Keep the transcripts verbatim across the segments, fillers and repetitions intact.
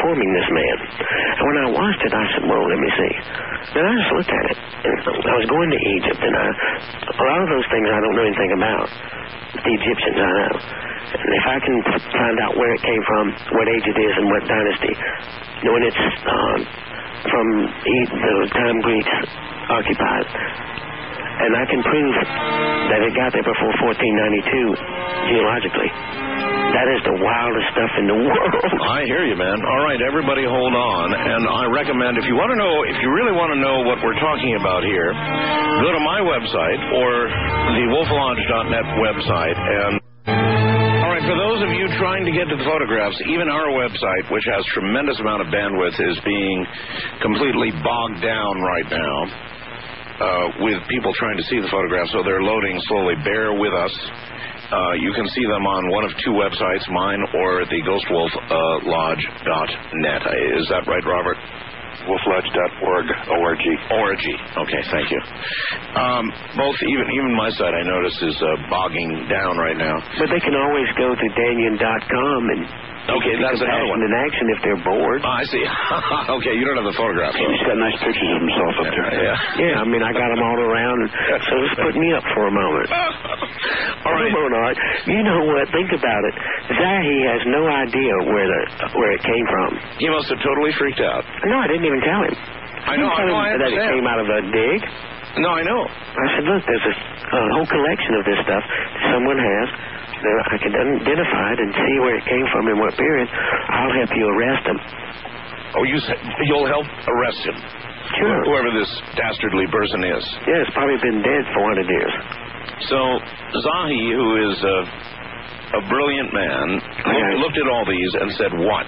forming this man. And when I watched it, I said, well, let me see. Then I just looked at it. And I was going to Egypt, and I, a lot of those things I don't know anything about. The Egyptians, I know. And if I can find out where it came from, what age it is, and what dynasty, knowing it's um, from the time Greeks occupied, and I can prove that it got there before fourteen ninety-two geologically. That is the wildest stuff in the world. I hear you, man. All right, everybody hold on. And I recommend, if you want to know, if you really want to know what we're talking about here, go to my website or the wolf lodge dot net website. And all right, for those of you trying to get to the photographs, even our website, which has tremendous amount of bandwidth, is being completely bogged down right now uh, with people trying to see the photographs. So they're loading slowly. Bear with us. Uh, you can see them on one of two websites, mine or the ghost wolf lodge dot net. Is that right, Robert? wolf lodge dot org. O R G. O R G. Okay, thank you. Um, both, even even my site, I notice, is uh, bogging down right now. But they can always go to Danyon dot com and okay, that's another one. In action if they're bored. Oh, I see. Okay, you don't have the photograph. He's got nice pictures of himself up there. Yeah, yeah. I mean, I got them all around, and so let's put me up for a moment. All right, Monarch. You know what? Think about it. Zahi has no idea where the where it came from. He must have totally freaked out. No, I didn't even tell him. I know. I know. I that it came out of a dig. No, I know. I said, look, there's a, a whole collection of this stuff that someone has. I can identify it and see where it came from and what period. I'll help you arrest him. Oh, you said you'll help arrest him? Sure. Whoever this dastardly person is. Yeah, it's probably been dead for one hundred years. So, Zahi, who is a, a brilliant man, okay. looked, looked at all these and said what?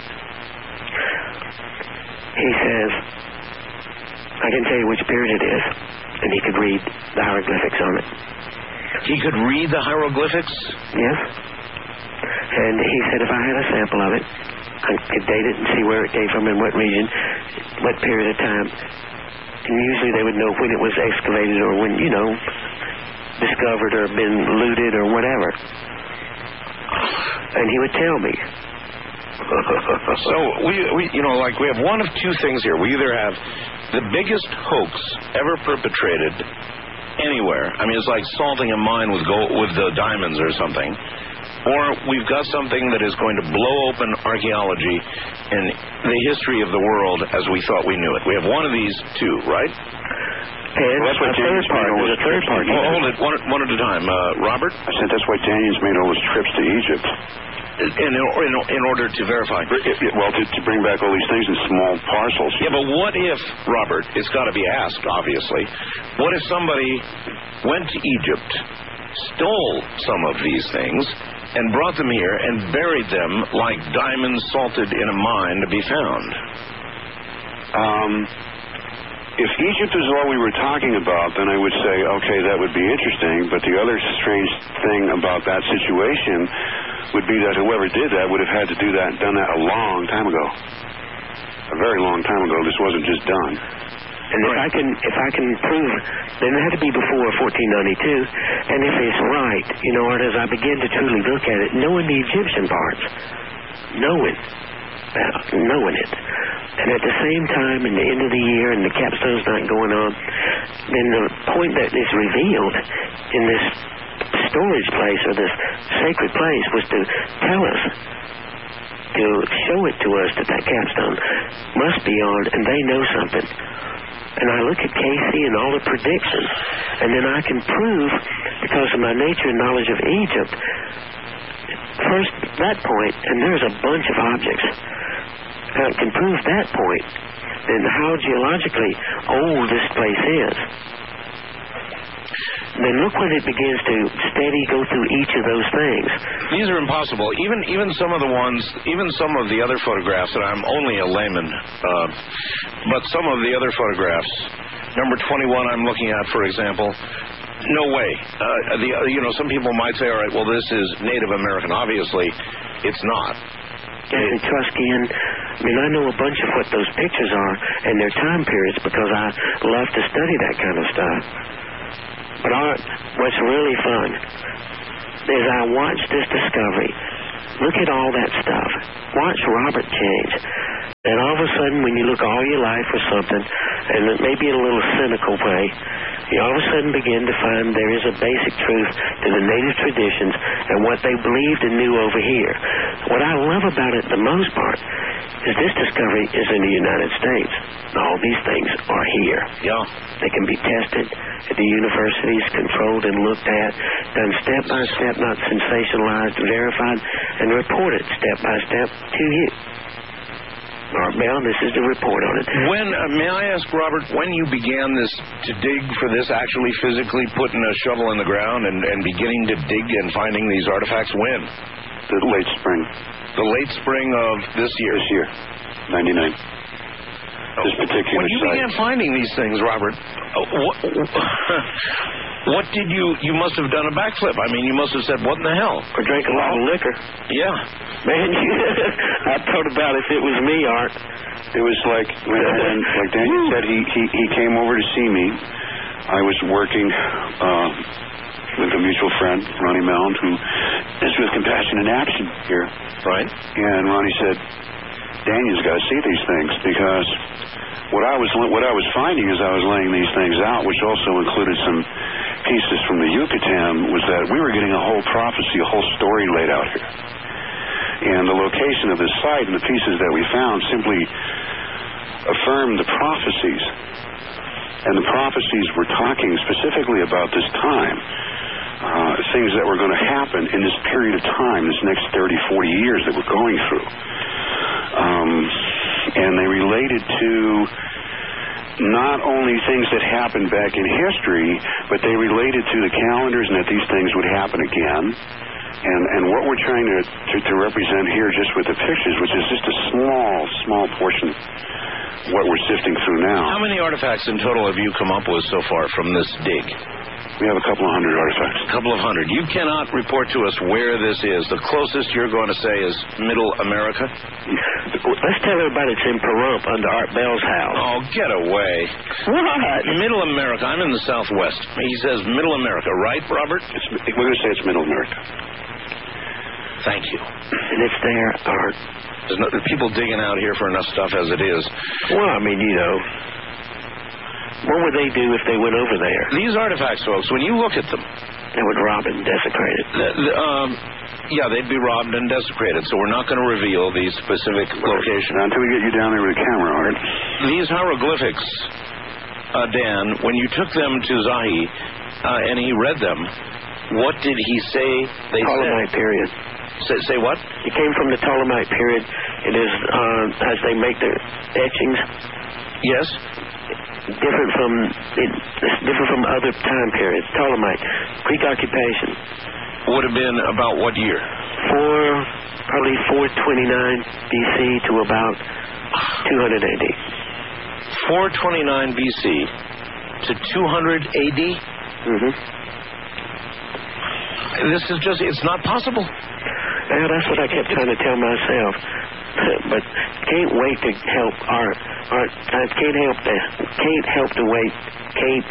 He says, I can tell you which period it is, and he could read the hieroglyphics on it. He could read the hieroglyphics? Yes. And he said if I had a sample of it, I could date it and see where it came from and what region, what period of time. And usually they would know when it was excavated or when, you know, discovered or been looted or whatever. And he would tell me. So, we, we, you know, like we have one of two things here. We either have the biggest hoax ever perpetrated anywhere. I mean, it's like salting a mine with gold, with the diamonds or something. Or we've got something that is going to blow open archaeology and the history of the world as we thought we knew it. We have one of these two, right? And well, that's what a third part. There's a third part. Oh, hold it, one, one at a time. Uh, Robert? I said that's why Danyon's made all his trips to Egypt. In, in, in order to verify. Well, to, to bring back all these things in small parcels. Yeah, but what if, Robert, it's got to be asked, obviously, what if somebody went to Egypt, stole some of these things, and brought them here and buried them like diamonds salted in a mine to be found? Um, if Egypt is all we were talking about, then I would say, okay, that would be interesting. But the other strange thing about that situation would be that whoever did that would have had to do that, done that a long time ago. A very long time ago. This wasn't just done. And if I can, if I can prove, then it had to be before fourteen ninety-two. And if it's right, you know, or as I begin to truly look at it, knowing the Egyptian parts, knowing, uh, knowing it, and at the same time, in the end of the year, and the capstone's not going on, then the point that is revealed in this storage place or this sacred place was to tell us, to show it to us that that capstone must be on, and they know something. And I look at Casey and all the predictions, and then I can prove, because of my nature and knowledge of Egypt, first that point, and there's a bunch of objects. I can prove that point, then how geologically old this place is. Then look when it begins to steady go through each of those things. These are impossible. Even even some of the ones, even some of the other photographs, and I'm only a layman, uh, but some of the other photographs, number twenty-one I'm looking at, for example, no way. Uh, the you know, some people might say, all right, well, this is Native American. Obviously, it's not. And Etruscan. I mean, I know a bunch of what those pictures are and their time periods because I love to study that kind of stuff. But Art, what's really fun is I watch this discovery. Look at all that stuff. Watch Robert change. sudden, when you look all your life for something, and maybe in a little cynical way, you all of a sudden begin to find there is a basic truth to the native traditions and what they believed and knew over here. What I love about it the most part is this discovery is in the United States. All these things are here. Yeah. They can be tested at the universities, controlled and looked at, done step by step, not sensationalized, verified, and reported step by step to you. Art Bell, this is the report on it. When, uh, may I ask, Robert, when you began this, to dig for this, actually physically putting a shovel in the ground and, and beginning to dig and finding these artifacts, when? The late spring. The late spring of this year? This year, ninety-nine. This particular When you site. began finding these things, Robert, uh, what, what did you, you must have done a backflip. I mean, you must have said, what in the hell? Or drank a lot of liquor. Yeah. Man, you, I thought about if it was me, Art. It was like, when, when, like Daniel said, he, he, he came over to see me. I was working uh, with a mutual friend, Ronnie Mound, who is with Compassion in Action here. Right. And Ronnie said, Daniel's got to see these things, because what I was what I was finding as I was laying these things out, which also included some pieces from the Yucatan, was that we were getting a whole prophecy, a whole story laid out here. And the location of the site and the pieces that we found simply affirmed the prophecies. And the prophecies were talking specifically about this time, uh, things that were going to happen in this period of time, this next thirty, forty years that we're going through. Um, and they related to not only things that happened back in history, but they related to the calendars and that these things would happen again. And, and what we're trying to, to, to represent here just with the pictures, which is just a small, small portion of what we're sifting through now. How many artifacts in total have you come up with so far from this dig? We have a couple of hundred artifacts. A couple of hundred. You cannot report to us where this is. The closest you're going to say is Middle America? Let's tell everybody it's in Pahrump under Art Bell's house. Oh, get away. What? Middle America. I'm in the Southwest. He says Middle America, right, Robert? It's, we're going to say it's Middle America. Thank you. And it's there, Art. There's no, people digging out here for enough stuff as it is. Well, I mean, you know, what would they do if they went over there? These artifacts, folks, when you look at them, they would rob it and desecrate it. The, the, um, yeah, they'd be robbed and desecrated, so we're not going to reveal these specific locations. Not until we get you down there with a camera, Art. These hieroglyphics, uh, Dan, when you took them to Zahi uh, and he read them, what did he say they Ptolemite said? period. Say, say what? It came from the Ptolemite period. It is, uh, as they make their etchings. Yes. Different from it, it's different from other time periods. Ptolemite, Greek occupation. Would have been about what year? Four, probably four twenty-nine B C to about two hundred A D. four twenty-nine B C to two hundred A D. Mm-hmm. This is just, it's not possible. Well, that's what I kept trying to tell myself. But can't wait to help Art. Art, I can't help to, can't help to wait, can't,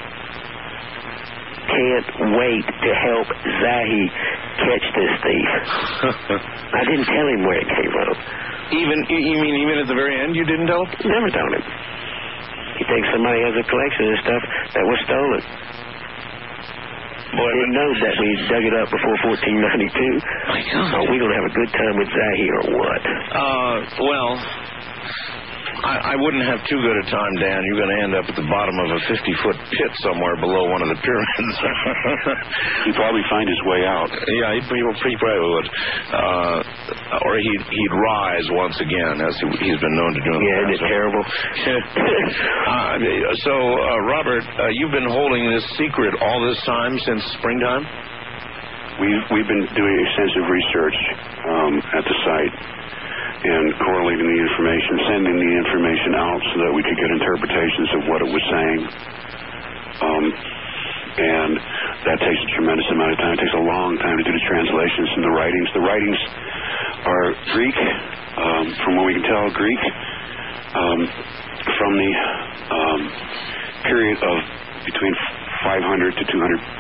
can't wait to help Zahi catch this thief. I didn't tell him where it came from. Even, you mean even at the very end you didn't tell him? Never told him. He thinks somebody has a collection of stuff that was stolen. Boy, I didn't know that we dug it up before fourteen ninety-two. My God. Are we going to have a good time with Zahi or what? Uh, well, I, I wouldn't have too good a time, Dan. You're going to end up at the bottom of a fifty-foot pit somewhere below one of the pyramids. He'd probably find his way out. Yeah, he, he probably would. Uh, or he'd, he'd rise once again, as he, he's been known to do in the Yeah, past. isn't it terrible? uh, so, uh, Robert, uh, you've been holding this secret all this time since springtime? We've, we've been doing extensive research um, at the site and correlating the information, sending the information out so that we could get interpretations of what it was saying. Um, and that takes a tremendous amount of time. It takes a long time to do the translations and the writings. The writings are Greek, um, from what we can tell, Greek, um, from the um, period of between five hundred to two hundred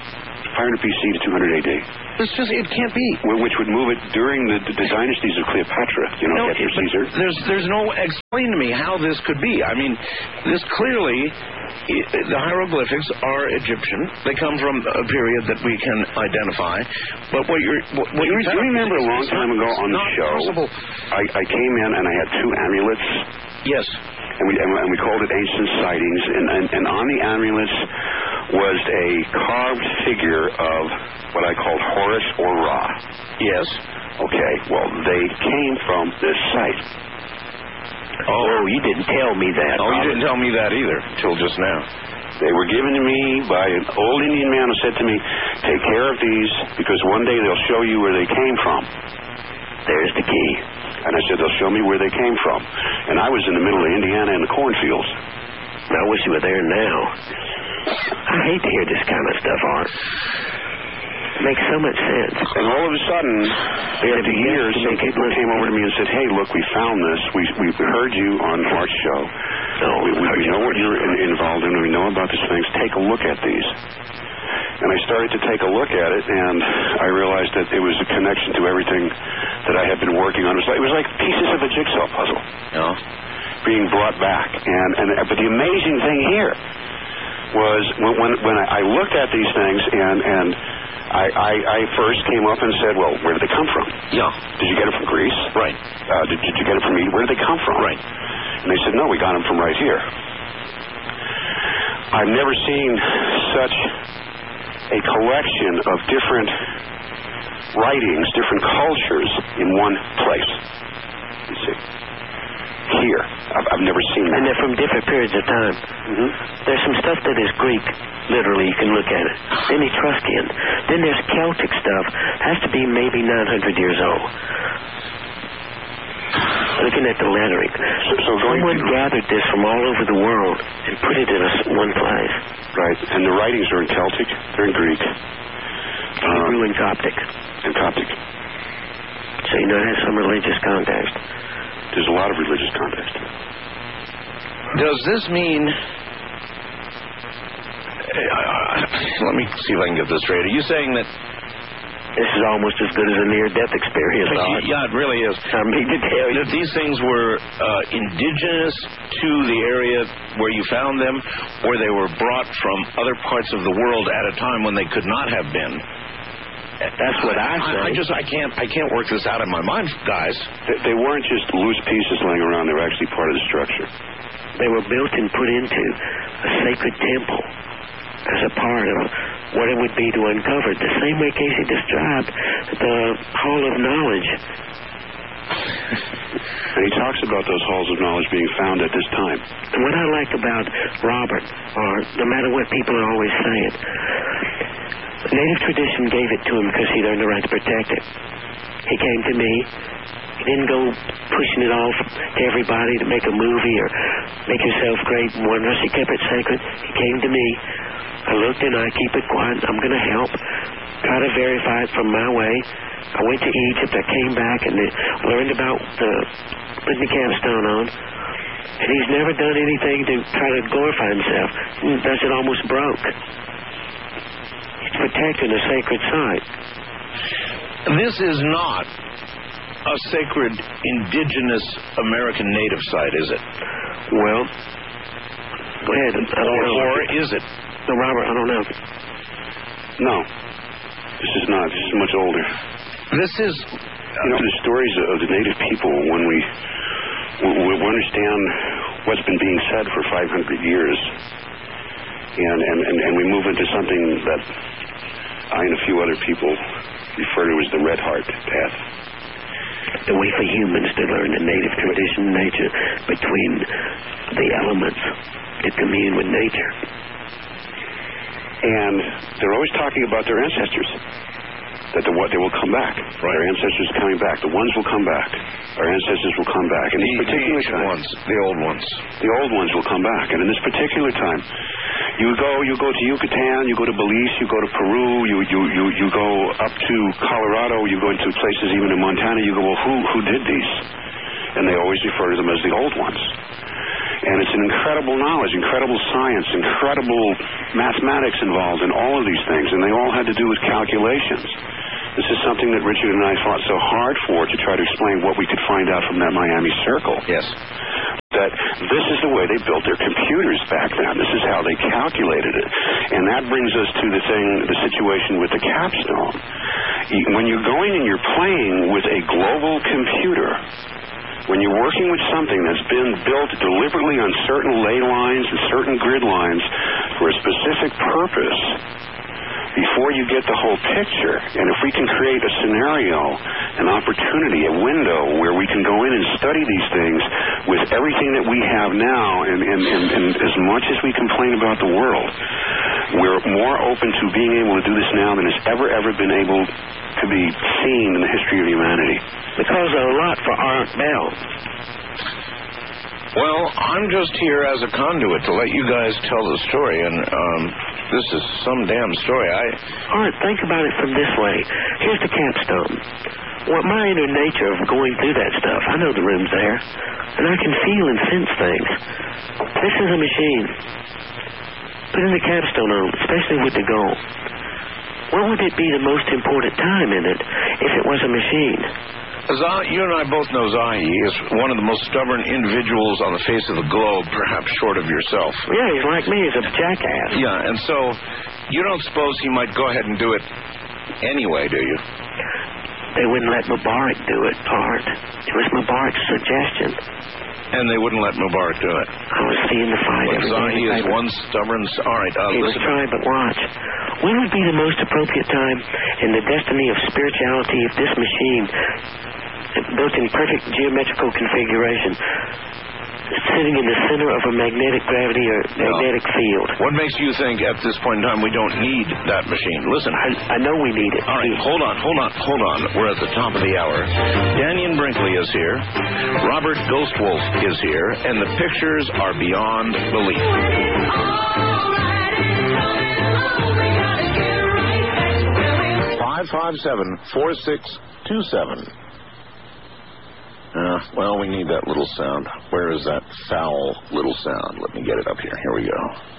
five hundred B C to two hundred A D. It's just, it can't be. Which would move it during the, the, the dynasties of Cleopatra, you know, no, after Caesar. There's, there's no, explain to me how this could be. I mean, this clearly, the hieroglyphics are Egyptian. They come from a period that we can identify. But what you're... What, what do you, you're do you remember a long time ago on the show, I, I came in and I had two amulets? Yes. And we, and, and we called it ancient sightings. And, and, and on the amulets was a carved figure of what I called Horus or Ra. Yes. Okay, well, they came from this site. Oh, you didn't tell me that. Oh, you didn't tell me that either, till just now. They were given to me by an old Indian man who said to me, take care of these, because one day they'll show you where they came from. There's the key. And I said, they'll show me where they came from. And I was in the middle of Indiana in the cornfields. I wish you were there now. I hate to hear this kind of stuff, Art. It makes so much sense. And all of a sudden, after years, some people came over to me and said, hey, look, we found this. We we heard you on Art's show. No, we, we, we know what you're in, involved in. We know about these things. Take a look at these. And I started to take a look at it, and I realized that it was a connection to everything that I had been working on. It was like, it was like pieces of a jigsaw puzzle yeah. being brought back. And, and But the amazing thing here was when, when, when I looked at these things, and, and I, I, I first came up and said, well, where did they come from? Yeah. Did you get it from Greece? Right. Uh, did, did you get it from Egypt? Where did they come from? Right. And they said, no, we got them from right here. I've never seen such a collection of different writings, different cultures in one place. You see. Here. I've, I've never seen that. And they're from different periods of time. Mm-hmm. There's some stuff that is Greek, literally, you can look at it. Then Etruscan. Then there's Celtic stuff. Has to be maybe nine hundred years old. Looking at the lettering. So, so Someone to, gathered this from all over the world and put it in a, one place. Right. And the writings are in Celtic. They're in Greek. Hebrew um, and Coptic. And Coptic. So you know it has some religious context. There's a lot of religious context. Does this mean... Uh, let me see if I can get this straight. Are you saying that... This is almost as good as a near-death experience. Yeah, it really is. I mean to tell you. That these things were uh, indigenous to the area where you found them, or they were brought from other parts of the world at a time when they could not have been. That's what I say. I, I just, I can't, I can't work this out in my mind, guys. They, they weren't just loose pieces laying around. They were actually part of the structure. They were built and put into a sacred temple as a part of what it would be to uncover it. The same way Casey described the Hall of Knowledge. And he talks about those halls of knowledge being found at this time. And what I like about Robert, or no matter what people are always saying, Native tradition gave it to him because he'd earned the right to protect it. He came to me. He didn't go pushing it off to everybody to make a movie or make himself great and wondrous. He kept it sacred. He came to me. I looked and I keep it quiet. I'm going to help. Try to verify it from my way. I went to Egypt. I came back and learned about the putting the capstone on. And he's never done anything to try to glorify himself. He does it almost broke. He's protecting a sacred site. This is not a sacred indigenous American native site, is it? Well, go ahead. I don't or, know. or is it? No, Robert, I don't know. No. This is not. This is much older. This is... You know, the stories of the native people, when we, we, we understand what's been being said for five hundred years, and, and, and, and we move into something that I and a few other people refer to as the Red Heart path. The way for humans to learn the native tradition of nature between the elements that commune with nature. And they're always talking about their ancestors, that the, what they will come back. Right. Our ancestors are coming back. The ones will come back. Our ancestors will come back. And the, this particular the time, ones, the old ones, the old ones will come back. And in this particular time, you go, you go to Yucatan, you go to Belize, you go to Peru, you you you you go up to Colorado, you go into places even in Montana. You go, well, who who did these? And they always refer to them as the old ones. And it's an incredible knowledge, incredible science, incredible mathematics involved in all of these things, and they all had to do with calculations. This is something that Richard and I fought so hard for, to try to explain what we could find out from that Miami Circle. Yes. That this is the way they built their computers back then. This is how they calculated it. And that brings us to the thing, the situation with the capstone. When you're going and you're playing with a global computer, when you're working with something that's been built deliberately on certain ley lines and certain grid lines for a specific purpose, before you get the whole picture, and if we can create a scenario, an opportunity, a window where we can go in and study these things with everything that we have now, and, and, and, and as much as we complain about the world, we're more open to being able to do this now than has ever, ever been able to be seen in the history of humanity. Because of a lot for Art Bell. Well, I'm just here as a conduit to let you guys tell the story, and um, this is some damn story. I Art, think about it from this way. Here's the capstone. What my inner nature of going through that stuff, I know the room's there, and I can feel and sense things. This is a machine. Putting the capstone on, especially with the goal. What would it be the most important time in it if it was a machine? Zah, you and I both know Zahi is one of the most stubborn individuals on the face of the globe, perhaps short of yourself. Yeah, he's like me. He's a jackass. Yeah, and so you don't suppose he might go ahead and do it anyway, do you? They wouldn't let Mubarak do it, Art. It was Mubarak's suggestion. And they wouldn't let Mubarak do it. I was seeing the fight Well, every Zahi day. is one stubborn... All right, uh, He was listen. trying, but watch. When would be the most appropriate time in the destiny of spirituality if this machine, built in perfect geometrical configuration, sitting in the center of a magnetic gravity or magnetic no. field? What makes you think at this point in time we don't need that machine? Listen. I, I know we need it. All right, hold on, hold on, hold on. We're at the top of the hour. Dannion Brinkley is here. Robert Ghostwolf is here. And the pictures are beyond belief. five five seven, four six two seven. Uh, well, we need that little sound. Where is that foul little sound? Let me get it up here. Here we go.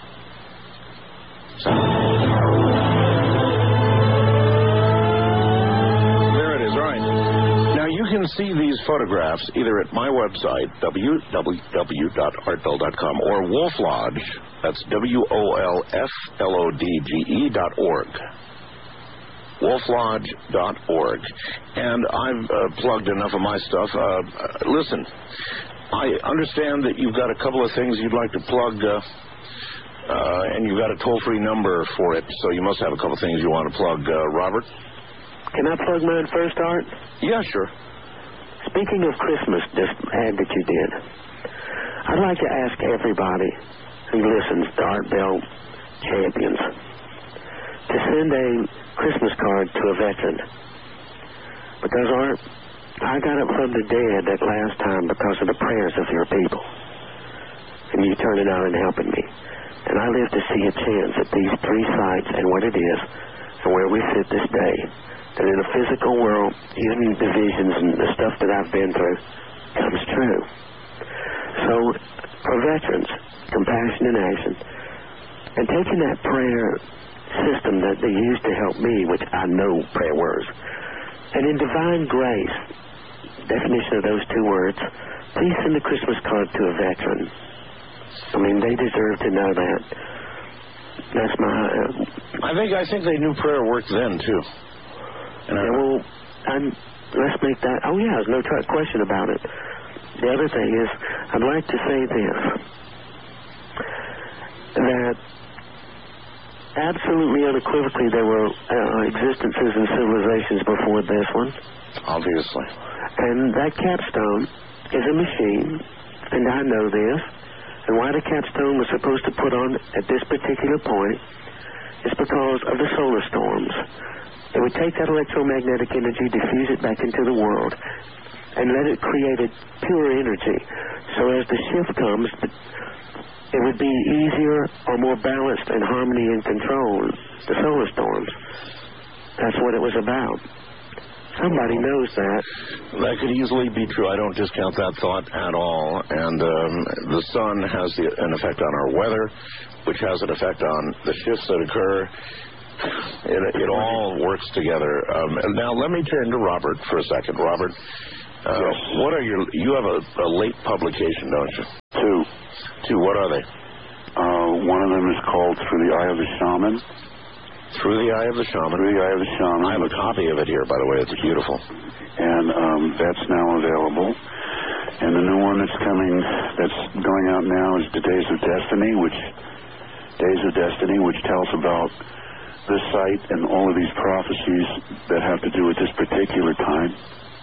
There it is. All right. Now, you can see these photographs either at my website, w w w dot art bell dot com, or Wolf Lodge, that's W O L F L O D G E dot org. wolf lodge dot org. And I've uh, plugged enough of my stuff. Uh, listen, I understand that you've got a couple of things you'd like to plug, uh, uh, and you've got a toll-free number for it, so you must have a couple of things you want to plug. Uh, Robert? Can I plug mine first, Art? Yeah, sure. Speaking of Christmas, this ad that you did, I'd like to ask everybody who listens to Art Bell Champions to send a Christmas card to a veteran. Because, Art, I got up from the dead that last time because of the prayers of your people. And you turning out and helping me. And I live to see a chance at these three sites and what it is and where we sit this day. That in a physical world, even the visions and the stuff that I've been through comes true. So, for veterans, compassion in action, and taking that prayer system that they used to help me, which I know prayer words, and in divine grace, definition of those two words, please send a Christmas card to a veteran. I mean, they deserve to know that. That's my... Uh, I think I think they knew prayer worked then, too. And yeah, well, I'm, let's make that... Oh, yeah, there's no t- question about it. The other thing is, I'd like to say this, that absolutely unequivocally there were uh, existences and civilizations before this one. Obviously. And that capstone is a machine, and I know this. And why the capstone was supposed to put on at this particular point is because of the solar storms. It would take that electromagnetic energy, diffuse it back into the world, and let it create a pure energy. So as the shift comes, it would be easier or more balanced in harmony and control, the solar storms. That's what it was about. Somebody knows that. That could easily be true. I don't discount that thought at all. And um, the sun has the, an effect on our weather, which has an effect on the shifts that occur. It, it all works together. Um, now, let me turn to Robert for a second. Robert, uh, yes. What are your... You have a, a late publication, don't you? Two. Two. What are they? Uh, one of them is called Through the Eye of the Shaman. Through the Eye of the Shaman. Through the Eye of the Shaman. I have a copy of it here, by the way. It's beautiful. And um, that's now available. And the new one that's coming, that's going out now is The Days of Destiny, which Days of Destiny, which tells about this site and all of these prophecies that have to do with this particular time,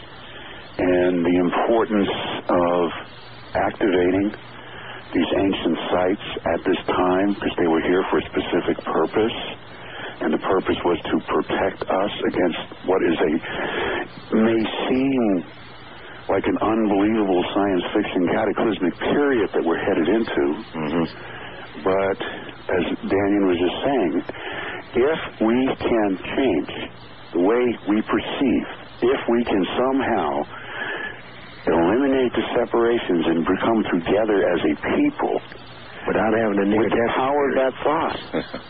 and the importance of activating these ancient sites at this time, because they were here for a specific purpose. And the purpose was to protect us against what is a, may seem like an unbelievable science fiction cataclysmic period that we're headed into. Mm-hmm. But as Daniel was just saying, if we can change the way we perceive, if we can somehow eliminate the separations and become together as a people without having to with the power of that thought,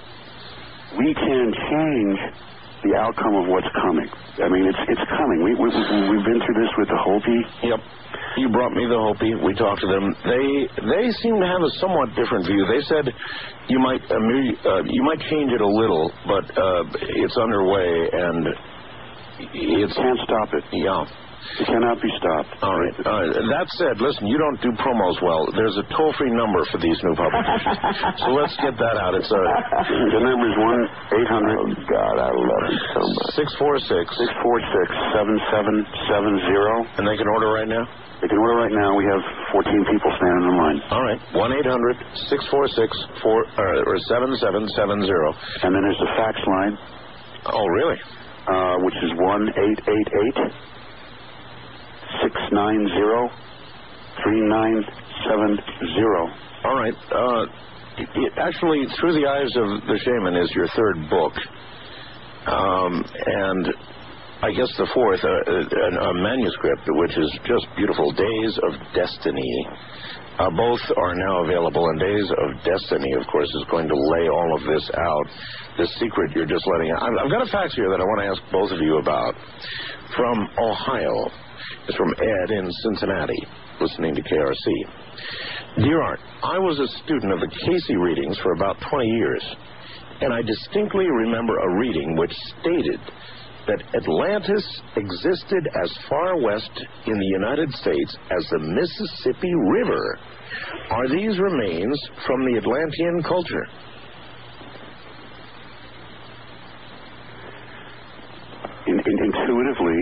we can change the outcome of what's coming. I mean, it's it's coming. We, we, we've been through this with the Hopi. Yep. You brought me the Hopi. We talked to them. They they seem to have a somewhat different view. They said you might uh, you might change it a little, but uh, it's underway and it's you can't stop it. Yeah. It cannot be stopped. All right. All right. That said, listen, you don't do promos well. There's a toll-free number for these new publications. So let's get that out. It's a... The number is one eight hundred... Oh, God, I love it so much. six four six six four six, seven seven seven zero. And they can order right now? They can order right now. We have fourteen people standing in line. All right. one eight hundred six four six four or seven seven seven zero. And then there's the fax line. Oh, really? Uh, which is one eight eight eight six nine zero three nine seven zero. All right. Uh, it, it actually, Through the Eyes of the Shaman is your third book. Um, and I guess the fourth, uh, a, a manuscript, which is just beautiful, Days of Destiny. Uh, both are now available, and Days of Destiny, of course, is going to lay all of this out. The secret you're just letting out. I've got a fax here that I want to ask both of you about. From Ohio. It's from Ed in Cincinnati, listening to K R C. Dear Art, I was a student of the Casey readings for about twenty years, and I distinctly remember a reading which stated that Atlantis existed as far west in the United States as the Mississippi River. Are these remains from the Atlantean culture? In, in, intuitively,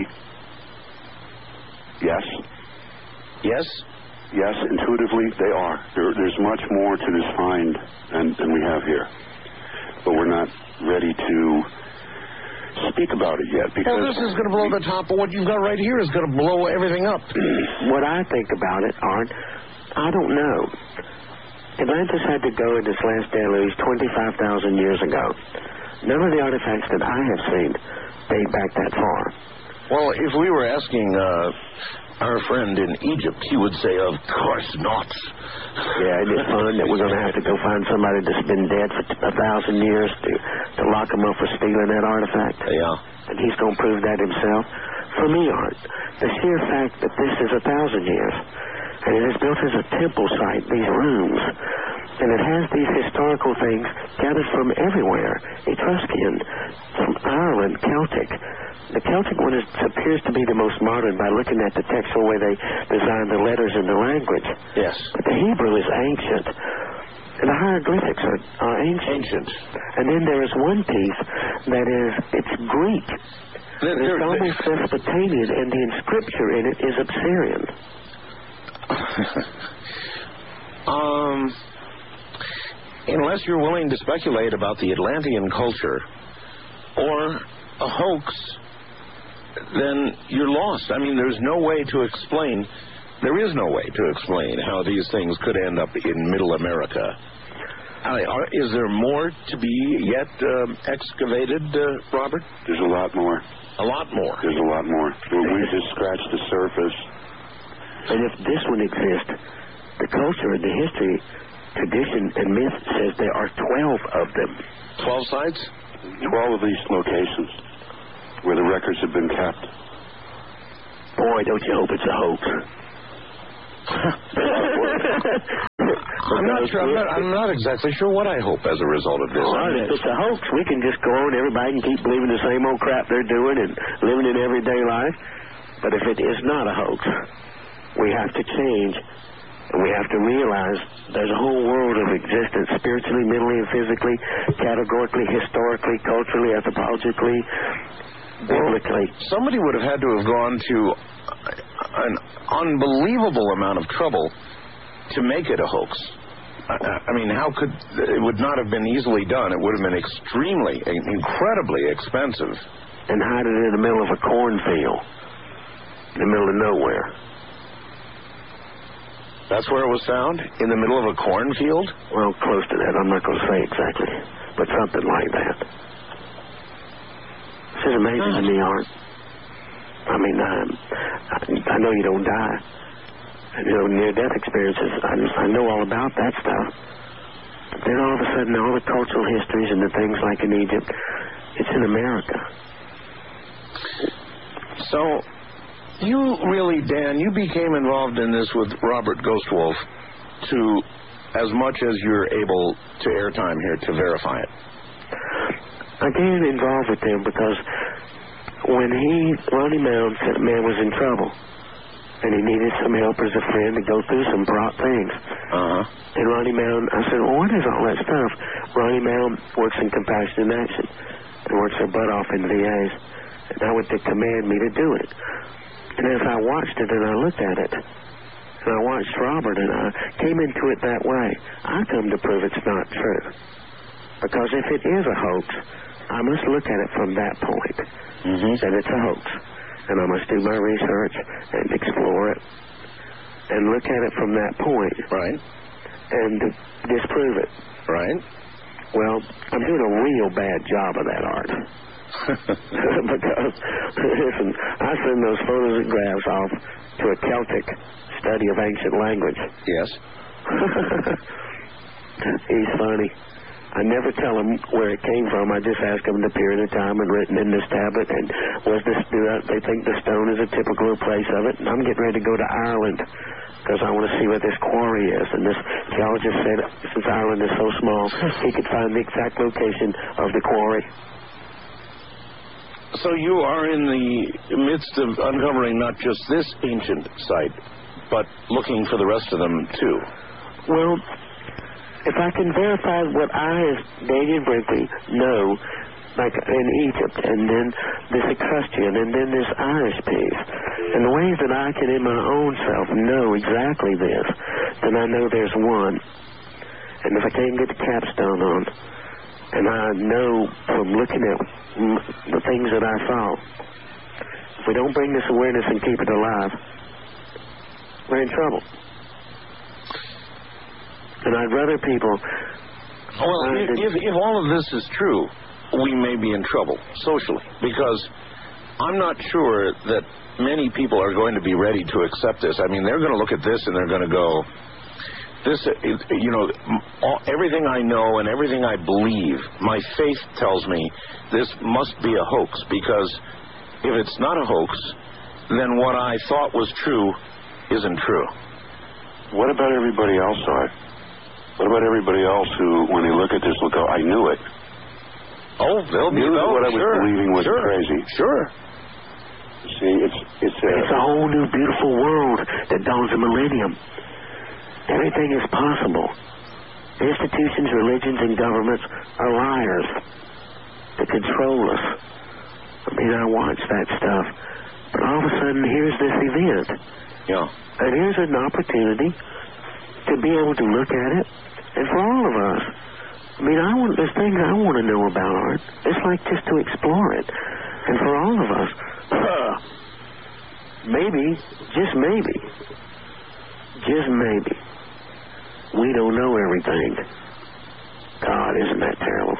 yes. Yes? Yes, intuitively they are. There, there's much more to this find than, than we have here. But we're not ready to speak about it yet. Because well, this is going to blow the top, but what you've got right here is going to blow everything up. What I think about it, Art, I don't know. Atlantis had to go in this last deluge twenty-five thousand years ago. None of the artifacts that I have seen date back that far. Well, if we were asking uh, our friend in Egypt, he would say, of course not. Yeah, isn't it fun that we're going to have to go find somebody that's been dead for a thousand years to, to lock him up for stealing that artifact? Yeah. And he's going to prove that himself? For me, Art, the sheer fact that this is a thousand years, and it is built as a temple site, these rooms, and it has these historical things gathered from everywhere, Etruscan, from Ireland, Celtic. The Celtic one is, appears to be the most modern by looking at the textual way they designed the letters and the language. Yes. But the Hebrew is ancient. And the hieroglyphics are, are ancient. Ancient. And then there is one piece that is, it's Greek. There, there, it's almost Mesopotamian, and the inscripture in it is Assyrian. um, unless you're willing to speculate about the Atlantean culture or a hoax, then you're lost. I mean, there's no way to explain, there is no way to explain how these things could end up in Middle America. Uh, are, is there more to be yet um, excavated, uh, Robert? There's a lot more. A lot more. There's a lot more. Well, we just scratched the surface. And if this one exists, the culture and the history, tradition, and myth says there are twelve of them. Twelve sites? Twelve of these locations where the records have been kept. Boy, don't you hope it's a hoax. I'm not sure. I'm not, I'm not exactly sure what I hope as a result of this. Well, if it's a hoax, we can just go on. Everybody can keep believing the same old crap they're doing and living in everyday life. But if it is not a hoax, we have to change. And we have to realize there's a whole world of existence, spiritually, mentally, and physically, categorically, historically, culturally, anthropologically, biblically. Somebody would have had to have gone to an unbelievable amount of trouble to make it a hoax. I mean, how could... It would not have been easily done. It would have been extremely, incredibly expensive. And hide it in the middle of a cornfield, in the middle of nowhere. That's where it was found? In the middle of a cornfield? Well, close to that. I'm not going to say exactly, but something like that. This is amazing to me, Art. I mean, um, I, I know you don't die. And, you know, near-death experiences, I, I know all about that stuff. But then all of a sudden, all the cultural histories and the things like in Egypt, it's in America. So... You really, Dan, you became involved in this with Robert Ghostwolf to, as much as you're able to airtime here, to verify it. I came involved with him because when he, Ronnie Mound, said a man was in trouble and he needed some help as a friend to go through some broad things. Uh-huh. And Ronnie Mound, I said, well, what is all that stuff? Ronnie Mound works in Compassion in Action and works their butt off in V As. And I would command me to do it. And as I watched it and I looked at it, and I watched Robert and I came into it that way, I come to prove it's not true. Because if it is a hoax, I must look at it from that point. Mm-hmm. That it's a hoax. And I must do my research and explore it and look at it from that point. Right. And disprove it. Right. Well, I'm doing a real bad job of that, Art. Because, listen, I send those photographs off to a Celtic study of ancient language. Yes. He's funny. I never tell him where it came from. I just ask him the period of time and written in this tablet. And was this? Do they think the stone is a typical place of it? And I'm getting ready to go to Ireland because I want to see what this quarry is. And this geologist said, since Ireland is so small, he could find the exact location of the quarry. So you are in the midst of uncovering not just this ancient site, but looking for the rest of them, too. Well, if I can verify what I, as Daniel Brinkley, know, like in Egypt, and then this Etruscan, and then this Irish piece, and the ways that I can in my own self know exactly this, then I know there's one. And if I can't get the capstone on, and I know from looking at the things that I saw, if we don't bring this awareness and keep it alive, we're in trouble. And I'd rather people... Well, if, if, if all of this is true, we may be in trouble socially, because I'm not sure that many people are going to be ready to accept this. I mean, they're going to look at this and they're going to go, this, you know, all, everything I know and everything I believe, my faith tells me this must be a hoax, because if it's not a hoax, then what I thought was true isn't true. What about everybody else, Art? What about everybody else who, when they look at this, will go, I knew it. Oh, they'll be knew oh, what I was sure, believing was sure, crazy. Sure. See, it's it's a, it's a whole new beautiful world that dawns a millennium. Everything is possible. Institutions, religions, and governments are liars to control us. I mean, I watch that stuff, but all of a sudden, here's this event. Yeah. And here's an opportunity to be able to look at it, and for all of us. I mean, I want, there's things I want to know about art. It's like just to explore it. And for all of us, uh, maybe, just maybe, just maybe, we don't know everything. isn't that terrible?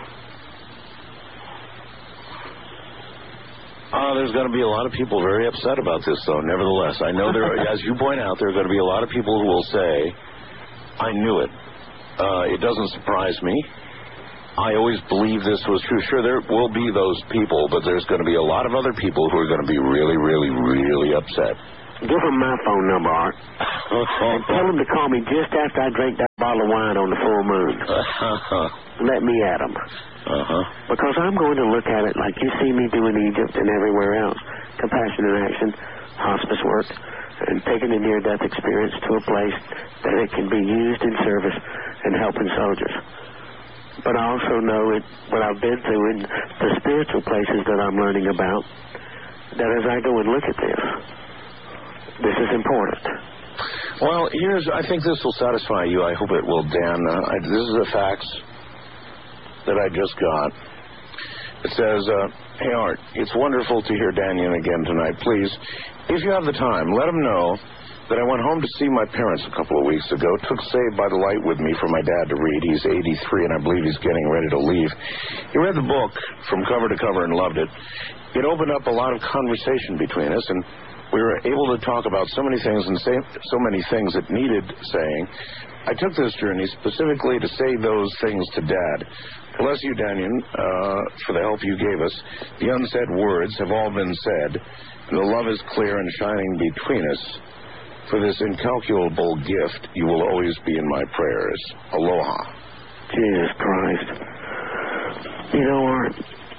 Uh, there's going to be a lot of people very upset about this, though, nevertheless. I know there, as you point out, there are going to be a lot of people who will say, I knew it. Uh, it doesn't surprise me. I always believe this was true. Sure, there will be those people, but there's going to be a lot of other people who are going to be really, really, really upset. Give them my phone number, Art. And tell them to call me just after I drink that bottle of wine on the full moon. Let me at them. Uh-huh. Because I'm going to look at it like you see me do in Egypt and everywhere else. Compassionate action, hospice work, and taking a near-death experience to a place that it can be used in service and helping soldiers. But I also know it, what I've been through in the spiritual places that I'm learning about, that as I go and look at this, this is important. Well, here's, I think this will satisfy you. I hope it will, Dan. Uh, I, this is the facts that I just got. It says, uh, hey, Art, it's wonderful to hear Daniel again tonight. Please, if you have the time, let him know that I went home to see my parents a couple of weeks ago, took Saved by the Light with me for my dad to read. He's eighty-three, and I believe he's getting ready to leave. He read the book from cover to cover and loved it. It opened up a lot of conversation between us, and we were able to talk about so many things and say so many things that needed saying. I took this journey specifically to say those things to Dad. Bless you, Daniel, uh, for the help you gave us. The unsaid words have all been said, and the love is clear and shining between us. For this incalculable gift, you will always be in my prayers. Aloha. Jesus Christ. You know, Art,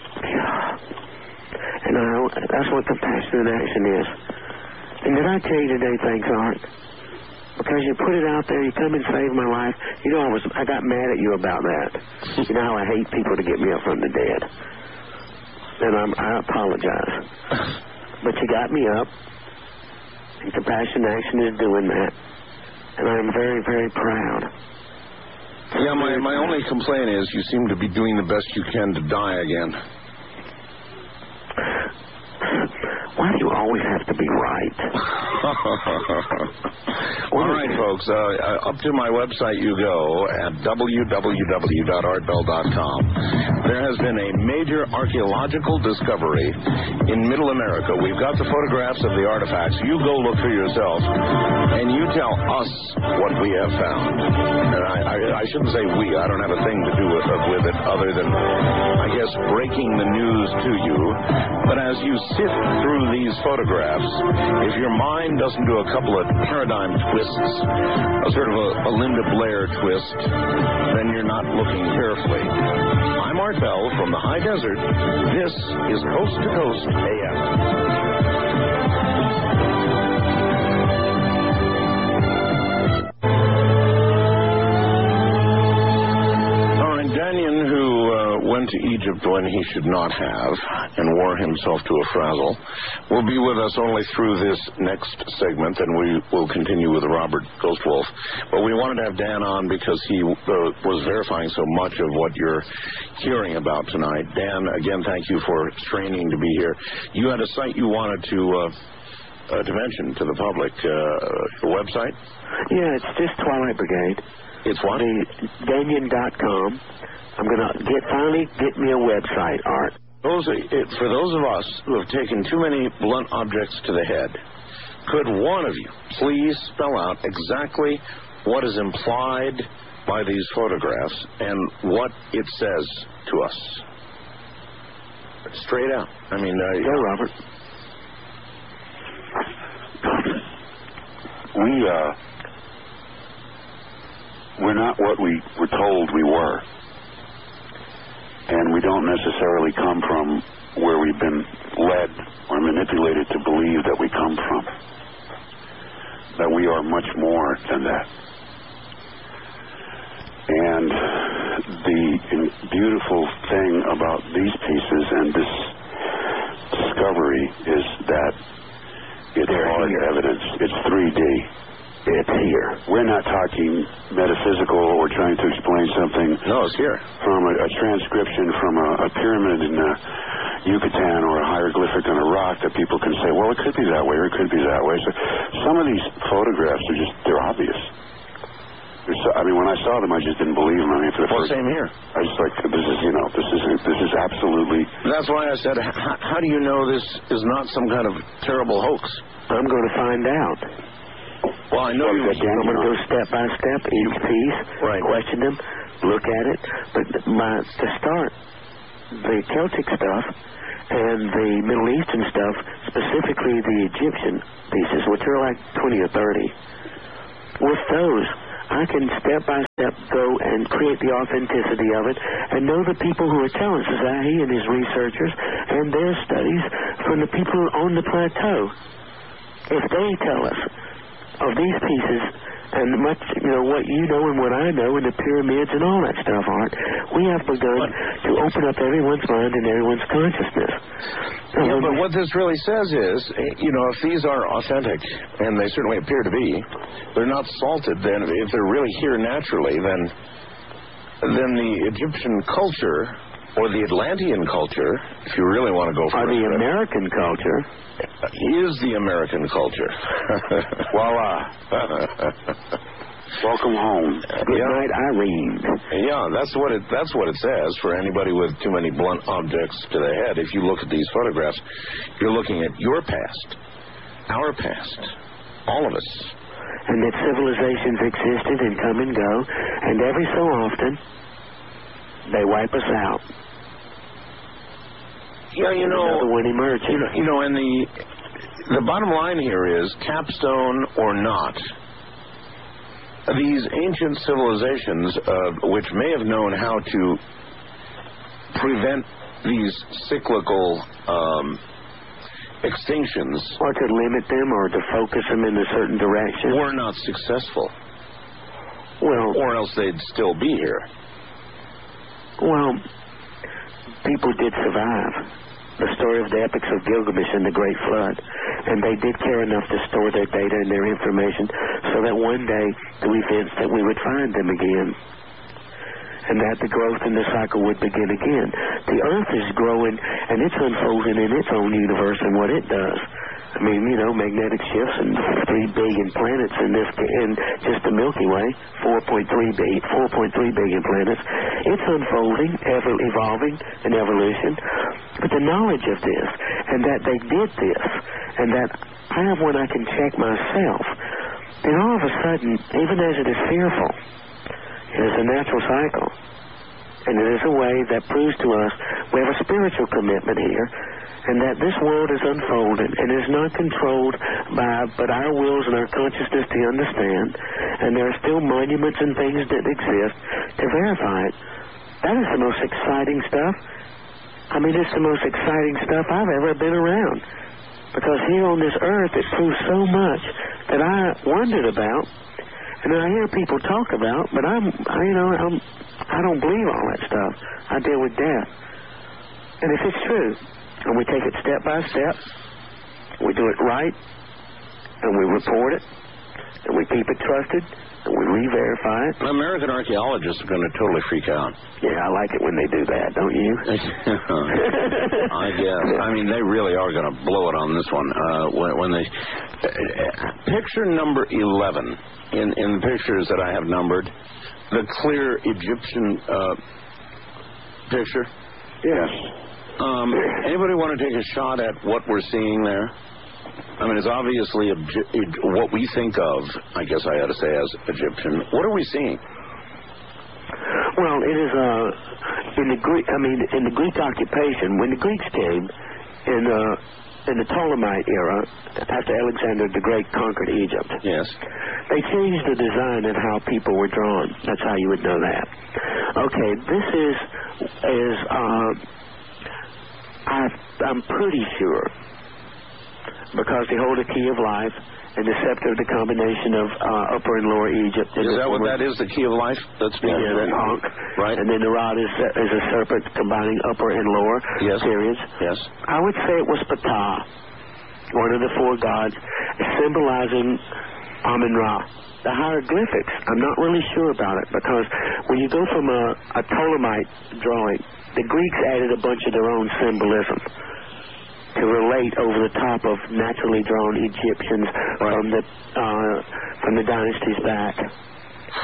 and I, that's what compassionate action is. And did I tell you today, thanks, Art? Because you put it out there, you come and save my life. You know, I was I got mad at you about that. You know how I hate people to get me up from the dead. And I'm, I apologize. But you got me up. And Compassion Action is doing that. And I'm very, very proud. Yeah, my, my only complaint is you seem to be doing the best you can to die again. Why do you always have to be right? All right, folks. Uh, up to my website you go at w w w dot art bell dot com. There has been a major archaeological discovery in Middle America. We've got the photographs of the artifacts. You go look for yourself, and you tell us what we have found. And I, I, I shouldn't say we. I don't have a thing to do with, with it other than, I guess, breaking the news to you. But as you sift through these photographs, if your mind doesn't do a couple of paradigm twists, a sort of a, a Linda Blair twist, then you're not looking carefully. I'm Art Bell from the High Desert. This is Coast to Coast A M. Daniel, who uh, went to Egypt when he should not have and wore himself to a frazzle, will be with us only through this next segment, and we will continue with Robert Ghostwolf. But we wanted to have Dan on because he uh, was verifying so much of what you're hearing about tonight. Dan, again, thank you for straining to be here. You had a site you wanted to uh, uh, to mention to the public, uh, your website? Yeah, it's just Twilight Brigade. It's what? Daniel dot com. I'm going to get finally get me a website, Art. Those, it, for those of us who have taken too many blunt objects to the head, could one of you please spell out exactly what is implied by these photographs and what it says to us? Straight out. I mean, uh, go, Robert. We, uh, we're not what we were told we were. And we don't necessarily come from where we've been led or manipulated to believe that we come from. That we are much more than that. And the beautiful thing about these pieces and this discovery is that it's hard evidence. It's three D. It's here. We're not talking metaphysical or trying to explain something. No, it's here. From a, a transcription from a, a pyramid in uh, Yucatan or a hieroglyphic on a rock that people can say, well, it could be that way or it could be that way. So some of these photographs are just, they're obvious. So, I mean, when I saw them, I just didn't believe them. I mean, for the well, first, same here. I was like, this is, you know, this is this is absolutely. That's why I said, how, how do you know this is not some kind of terrible hoax? I'm going to find out. Well, I know Well, you. again, I'm going to go step by step, each piece, Right. question them, look at it. But my, to start, the Celtic stuff and the Middle Eastern stuff, specifically the Egyptian pieces, which are like twenty or thirty, with those, I can step by step go and create the authenticity of it and know the people who are telling us, Zahi and his researchers and their studies from the people on the plateau. If they tell us of these pieces and much, you know, what you know and what I know and the pyramids and all that stuff, Art, we have begun to open up everyone's mind and everyone's consciousness. Yeah, Um, but what this really says is, you know, if these are authentic, and they certainly appear to be, they're not salted, then if they're really here naturally, then then the Egyptian culture or the Atlantean culture, if you really want to go for or it, the American culture, is the American culture. Voila. Welcome home. good Yeah. night, Irene. Yeah, that's what it that's what it says for anybody with too many blunt objects to the head. If you look at these photographs, you're looking at your past, our past, all of us. And that civilizations existed and come and go, and every so often, they wipe us out. Yeah, you know, Another one emerging. you know, you know, and the the bottom line here is, capstone or not, these ancient civilizations, uh, which may have known how to prevent these cyclical um, extinctions, Or to limit them or to focus them in a certain direction. were not successful, Well, or else they'd still be here. well, people did survive. The story of the epics of Gilgamesh and the Great Flood. And they did care enough to store their data and their information so that one day, through events, that we would find them again. And that the growth in the cycle would begin again. The Earth is growing, and it's unfolding in its own universe and what it does. I mean, you know, magnetic shifts and three billion planets in this, in just the Milky Way, four point three billion, four point three billion planets. It's unfolding, ever evolving, an evolution. But the knowledge of this, and that they did this, and that I have one I can check myself, then all of a sudden, even as it is fearful, it is a natural cycle. And it is a way that proves to us we have a spiritual commitment here, and that this world is unfolded and is not controlled by but our wills and our consciousness to understand, and there are still monuments and things that exist to verify it. That is the most exciting stuff. I mean, it's the most exciting stuff I've ever been around, because here on this earth it proves so much that I wondered about, and I hear people talk about, but I'm, I, you know, I'm, I don't believe all that stuff. I deal with death, and if it's true, and we take it step by step, we do it right, and we report it, and we keep it trusted, and we re-verify it. American archaeologists are going to totally freak out. Yeah, I like it when they do that, don't you? I guess. I mean, they really are going to blow it on this one. Uh, when, when they uh, picture number eleven in in the pictures that I have numbered, the clear Egyptian uh, picture. Yes. Um, anybody want to take a shot at what we're seeing there? I mean, it's obviously Egy- what we think of, I guess I ought to say, as Egyptian. What are we seeing? Well, it is uh, in the Greek. I mean, in the Greek occupation, when the Greeks came in uh, in the Ptolemite era, after Alexander the Great conquered Egypt, Yes. they changed the design and how people were drawn. That's how you would know that. Okay, this is is uh, I, I'm pretty sure, because they hold a key of life and the scepter of the combination of uh, Upper and Lower Egypt. Is that what that is? The key of life? That's being Yeah, that Ankh. Right. And then the rod is, is a serpent combining upper and lower Yes. periods. Yes. I would say it was Ptah, one of the four gods, symbolizing Amun-Ra. The hieroglyphics, I'm not really sure about it, because when you go from a, a Ptolemite drawing, the Greeks added a bunch of their own symbolism to relate over the top of naturally drawn Egyptians Right. from the uh, from the dynasties back.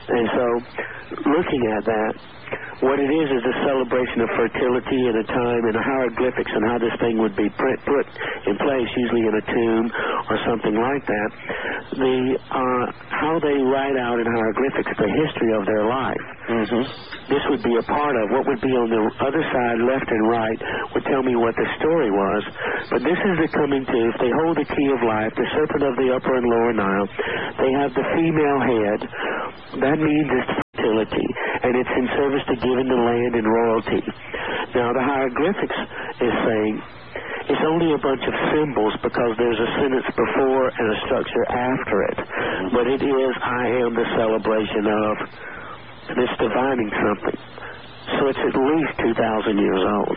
And so, looking at that, what it is is a celebration of fertility in a time in the hieroglyphics and how this thing would be put in place, usually in a tomb or something like that. The uh, how they write out in hieroglyphics the history of their life. Mm-hmm. This would be a part of what would be on the other side, left and right, would tell me what the story was. But this is the coming to, if they hold the key of life, the serpent of the upper and lower Nile, they have the female head. That means it's fertility, and it's in service to giving the land and royalty. Now, the hieroglyphics is saying it's only a bunch of symbols because there's a sentence before and a structure after it. But it is, I am the celebration of, and it's divining something. So it's at least two thousand years old.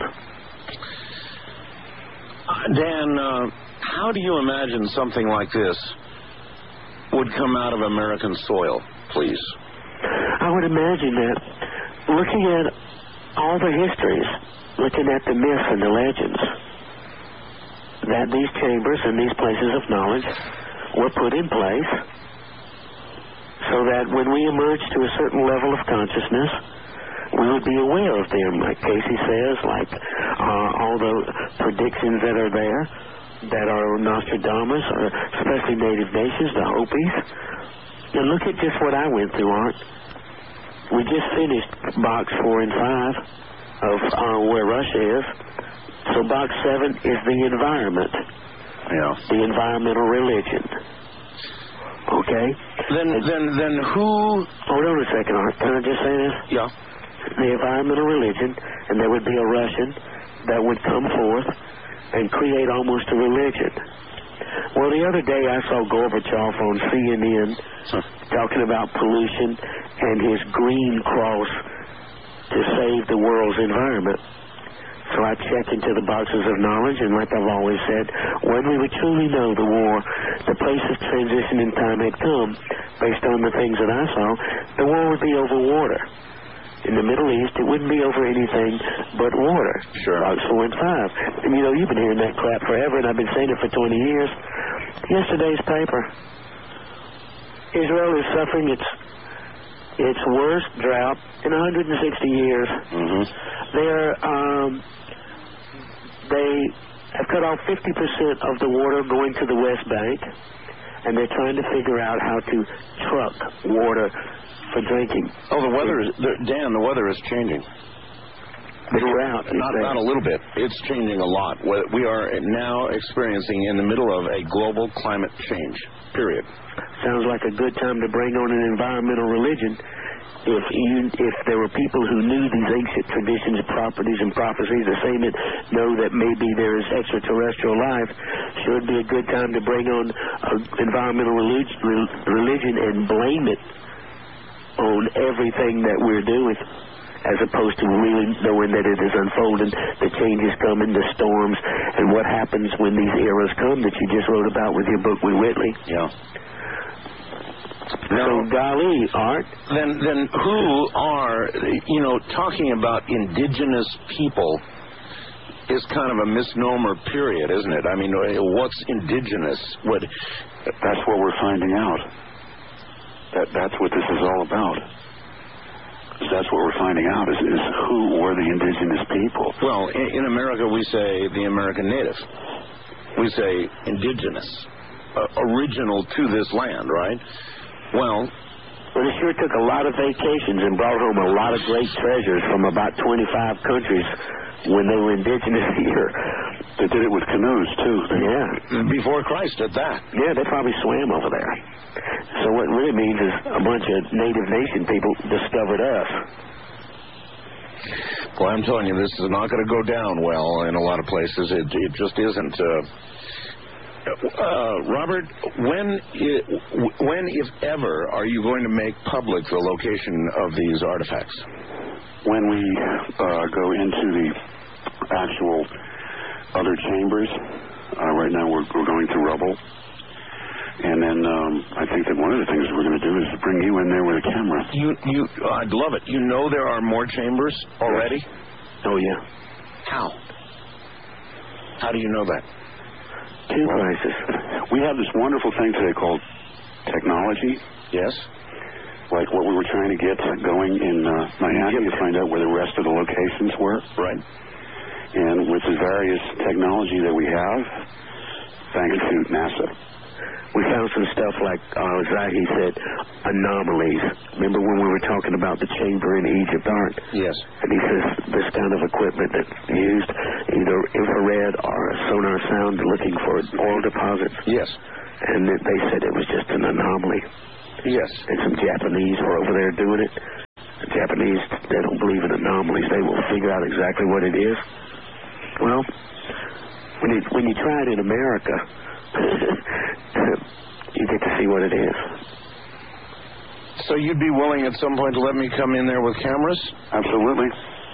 Uh, Dan, uh, how do you imagine something like this would come out of American soil, please? I would imagine that looking at all the histories, looking at the myths and the legends, that these chambers and these places of knowledge were put in place so that when we emerge to a certain level of consciousness, we would be aware of them, like Casey says, like uh, all the predictions that are there, that are Nostradamus, or especially Native Nations, the Hopis. And look at just what I went through, Art. We just finished box four and five of uh, where Russia is. So box seven is the environment. Yeah. The environmental religion. Okay? Then, and, then, then who... Hold on a second, Art. Can I just say this? Yeah. The environmental religion, and there would be a Russian that would come forth and create almost a religion. Well, the other day I saw Gorbachev on C N N huh. talking about pollution and his green cross to save the world's environment. So I checked into the boxes of knowledge, and like I've always said, when we would truly know the war, the place of transition in time had come, based on the things that I saw, the war would be over water. In the Middle East, it wouldn't be over anything but water. Sure. Box four and five. And you know, you've been hearing that crap forever, and I've been saying it for twenty years. Yesterday's paper. Israel is suffering its its worst drought in one hundred sixty years. Mm-hmm. They're um, they have cut off fifty percent of the water going to the West Bank, and they're trying to figure out how to truck water for drinking. Oh, the weather is, the, Dan, the weather is changing. The drought. Not, not a little bit. It's changing a lot. We are now experiencing in the middle of a global climate change, period. Sounds like a good time to bring on an environmental religion. If you, if there were people who knew these ancient traditions, properties, and prophecies, the same that know that maybe there is extraterrestrial life, sure would be a good time to bring on an environmental religion, religion and blame it on everything that we're doing, as opposed to really knowing that it is unfolding, the changes coming, the storms, and what happens when these eras come that you just wrote about with your book with Whitley. Yeah. So, golly, Art. Then, then who are, you know, talking about indigenous people is kind of a misnomer, period, isn't it? I mean, what's indigenous? What? That's what we're finding out. That that's what this is all about. That's what we're finding out is, is who were the indigenous people. Well, in, in America we say the American native. We say indigenous, uh, original to this land, right? Well, well, it sure took a lot of vacations and brought home a lot of great treasures from about twenty-five countries when they were indigenous here. They did it with canoes, too. Yeah. Before Christ at that. Yeah, they probably swam over there. So what it really means is a bunch of native nation people discovered us. Well, I'm telling you, this is not going to go down well in a lot of places. It, it just isn't. Uh, uh, Robert, when, I, when, if ever, are you going to make public the location of these artifacts? When we uh, go into the actual other chambers. Uh, right now we're, we're going through rubble. And then um, I think that one of the things we're going to do is bring you in there with a camera. You, you, I'd love it. You know there are more chambers already? Oh, yeah. How? How do you know that? Two well, places. We have this wonderful thing today called technology. Yes. like what we were trying to get going in uh, Miami to find out where the rest of the locations were. Right. And with the various technology that we have, thanks to NASA. We found some stuff like, uh, Zahi said, anomalies. Remember when we were talking about the chamber in Egypt Art? Yes. And he says this kind of equipment that's used, either infrared or sonar sound, looking for oil deposits. Yes. And they said it was just an anomaly. Yes. And some Japanese were over there doing it. The Japanese, they don't believe in anomalies. They will figure out exactly what it is. Well, when you, when you try it in America, you get to see what it is. So you'd be willing at some point to let me come in there with cameras? Absolutely.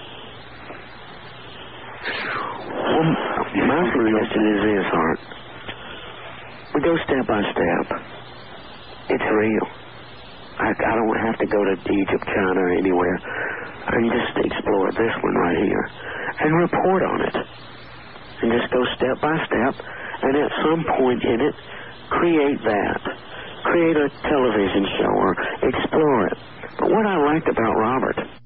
Well, my suggestion is this, Art. We go step by step. It's real. I, I don't have to go to Egypt, China, or anywhere. I can just explore this one right here and report on it. And just go step by step, and at some point in it, create that. Create a television show or explore it. But what I liked about Robert